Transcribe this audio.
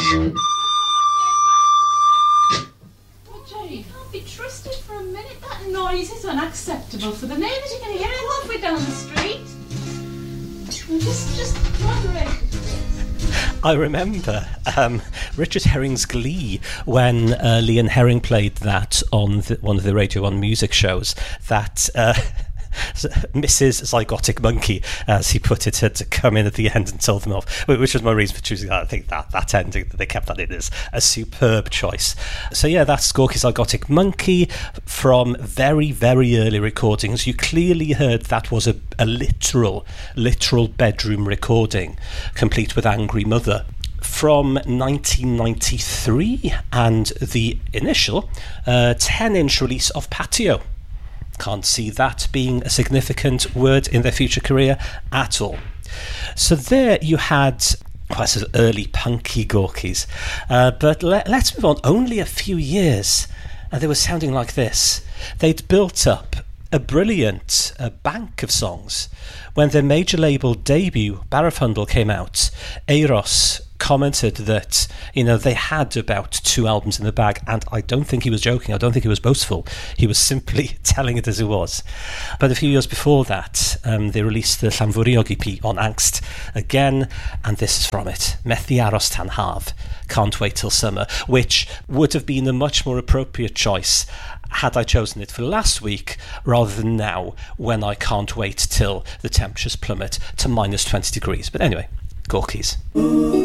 You can't be trusted for a minute. That noise is unacceptable for the neighbours. You can hear it halfway down the street. Just moderate. I remember Richard Herring's Glee when Leon Herring played that on one of the Radio 1 music shows, that Mrs. Zygotic Monkey, as he put it, had to come in at the end and told them off, which was my reason for choosing that. I think that ending, that they kept that in, is a superb choice. So yeah, that's Gorky Zygotic Monkey from very, very early recordings. You clearly heard that was a literal bedroom recording, complete with Angry Mother, from 1993, and the initial 10-inch release of Patio. Can't see that being a significant word in their future career at all. So there you had sort of early punky Gorkies. But let's move on. Only a few years, and they were sounding like this. They'd built up a brilliant bank of songs. When their major label debut, Barafundle, came out, Eros commented that, they had about 2 albums in the bag, and I don't think he was joking. I don't think he was boastful. He was simply telling it as it was. But a few years before that, they released the Llanfwriog EP on Angst again, and this is from it, Methu Aros Tan Haf, Can't Wait Till Summer, which would have been a much more appropriate choice had I chosen it for last week rather than now, when I can't wait till the temperatures plummet to -20 degrees. But anyway, Gorkies.